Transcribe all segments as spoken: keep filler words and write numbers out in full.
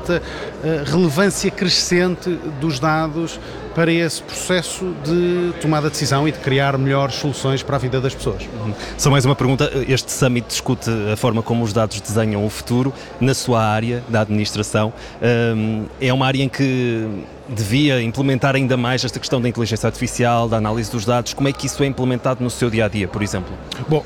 esta uh, relevância crescente dos dados para esse processo de tomada de decisão e de criar melhores soluções para a vida das pessoas. Uhum. Só mais uma pergunta. Este Summit discute a forma como os dados desenham o futuro na sua área da administração. Um, é uma área em que devia implementar ainda mais esta questão da inteligência artificial, da análise dos dados. Como é que isso é implementado no seu dia-a-dia, por exemplo? Bom,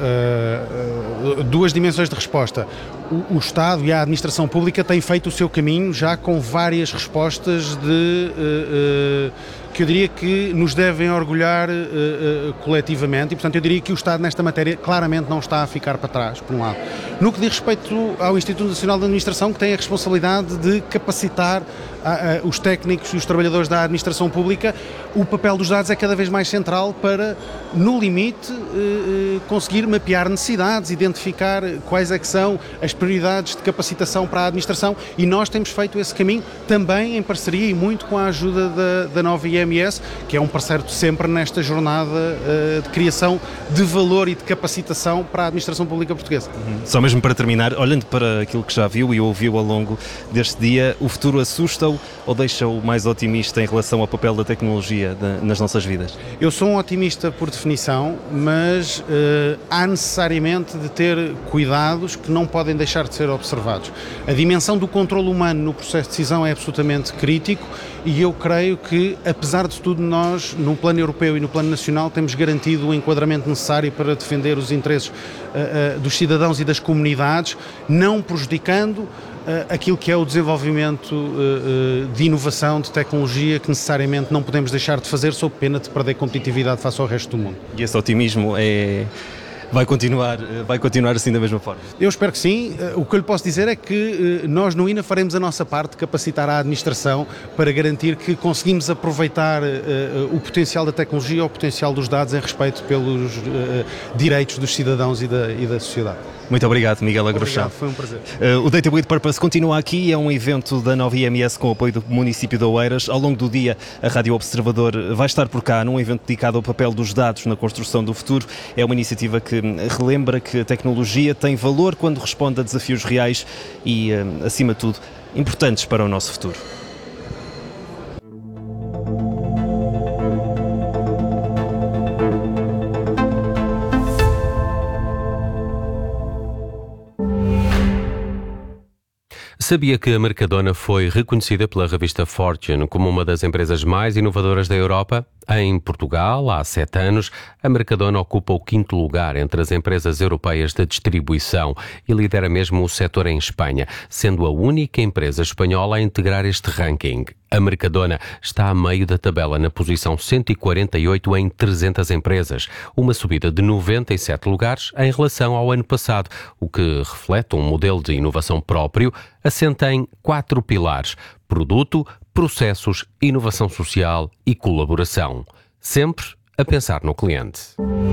uh, uh, duas dimensões de resposta. O, o Estado e a administração pública têm feito o seu caminho já com várias respostas de... Uh, uh, que eu diria que nos devem orgulhar uh, uh, coletivamente e, portanto, eu diria que o Estado nesta matéria claramente não está a ficar para trás, por um lado. No que diz respeito ao Instituto Nacional de Administração, que tem a responsabilidade de capacitar uh, uh, os técnicos e os trabalhadores da administração pública, o papel dos dados é cada vez mais central para, no limite, uh, uh, conseguir mapear necessidades, identificar quais é que são as prioridades de capacitação para a administração, e nós temos feito esse caminho também em parceria e muito com a ajuda da, da nova I M S, que é um parceiro de sempre nesta jornada uh, de criação de valor e de capacitação para a administração pública portuguesa. Uhum. Só mesmo para terminar, olhando para aquilo que já viu e ouviu ao longo deste dia, o futuro assusta-o ou deixa-o mais otimista em relação ao papel da tecnologia de, nas nossas vidas? Eu sou um otimista por definição, mas uh, há necessariamente de ter cuidados que não podem deixar de ser observados. A dimensão do controle humano no processo de decisão é absolutamente crítico e eu creio que, apesar de tudo, nós, no plano europeu e no plano nacional, temos garantido o enquadramento necessário para defender os interesses uh, uh, dos cidadãos e das comunidades, não prejudicando uh, aquilo que é o desenvolvimento uh, uh, de inovação, de tecnologia, que necessariamente não podemos deixar de fazer sob pena de perder competitividade face ao resto do mundo. E esse otimismo é... Vai continuar, vai continuar assim da mesma forma? Eu espero que sim. O que eu lhe posso dizer é que nós no I N A faremos a nossa parte de capacitar a administração para garantir que conseguimos aproveitar o potencial da tecnologia ou o potencial dos dados em respeito pelos direitos dos cidadãos e da, e da sociedade. Muito obrigado, Miguel Agrochão. Obrigado, foi um prazer. Uh, o Data with Purpose continua aqui, é um evento da nova I M S com o apoio do município de Oeiras. Ao longo do dia, a Rádio Observador vai estar por cá num evento dedicado ao papel dos dados na construção do futuro. É uma iniciativa que relembra que a tecnologia tem valor quando responde a desafios reais e, uh, acima de tudo, importantes para o nosso futuro. Sabia que a Mercadona foi reconhecida pela revista Fortune como uma das empresas mais inovadoras da Europa? Em Portugal, há sete anos, a Mercadona ocupa o quinto lugar entre as empresas europeias de distribuição e lidera mesmo o setor em Espanha, sendo a única empresa espanhola a integrar este ranking. A Mercadona está a meio da tabela na posição cento e quarenta e oito em trezentas empresas, uma subida de noventa e sete lugares em relação ao ano passado, o que reflete um modelo de inovação próprio assente em quatro pilares: produto, processos, inovação social e colaboração. Sempre a pensar no cliente.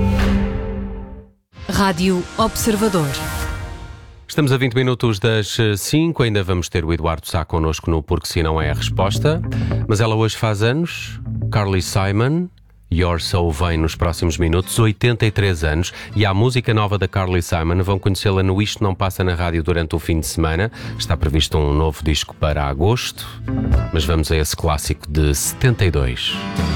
Rádio Observador. Estamos a vinte minutos das cinco, ainda vamos ter o Eduardo Sá connosco no Porque Se Não É a Resposta, mas ela hoje faz anos, Carly Simon, You're So Vain nos próximos minutos, oitenta e três anos, e a música nova da Carly Simon vão conhecê-la no Isto Não Passa na Rádio durante o fim de semana. Está previsto um novo disco para agosto, mas vamos a esse clássico de setenta e dois.